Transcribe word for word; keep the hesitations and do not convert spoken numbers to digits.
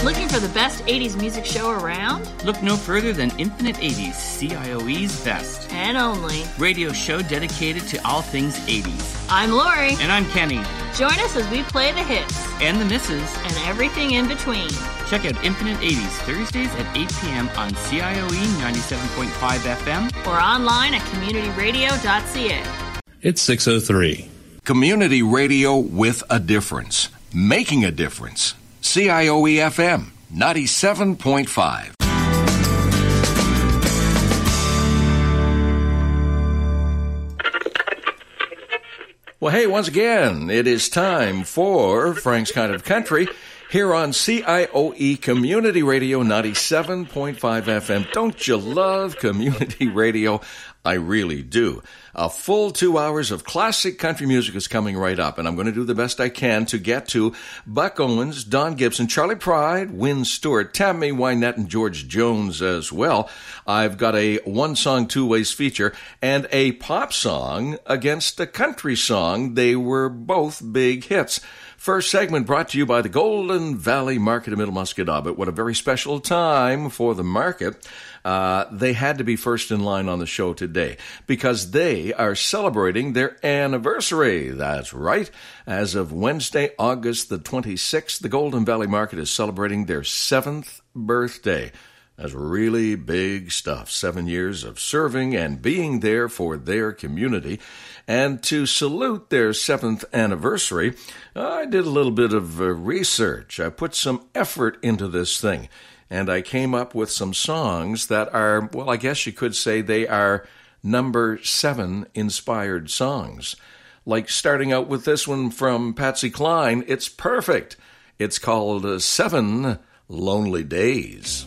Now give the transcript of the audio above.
Looking for the best eighties music show around? Look no further than Infinite eighties, C I O E's best. And only. Radio show dedicated to all things eighties. I'm Lori. And I'm Kenny. Join us as we play the hits. And the misses. And everything in between. Check out Infinite eighties, Thursdays at eight p.m. on C I O E ninety-seven point five F M. Or online at community radio dot c a. It's six oh three. Community radio with a difference. Making a difference. C I O E F M ninety-seven point five. Well, hey, once again, it is time for Frank's Kind of Country here on C I O E Community Radio ninety-seven point five F M. Don't you love community radio? I really do. A full two hours of classic country music is coming right up, and I'm going to do the best I can to get to Buck Owens, Don Gibson, Charlie Pride, Wynn Stewart, Tammy Wynette, and George Jones as well. I've got a one-song, two-ways feature and a pop song against a country song. They were both big hits. First segment brought to you by the Golden Valley Market in Middle Musquodoboit. What a very special time for the market. Uh, they had to be first in line on the show today because they are celebrating their anniversary. That's right. As of Wednesday, August the twenty-sixth, the Golden Valley Market is celebrating their seventh birthday. That's really big stuff. Seven years of serving and being there for their community. And to salute their seventh anniversary, I did a little bit of uh, research. I put some effort into this thing. And I came up with some songs that are, well, I guess you could say they are number seven inspired songs. Like starting out with this one from Patsy Cline, it's perfect. It's called uh, Seven Lonely Days.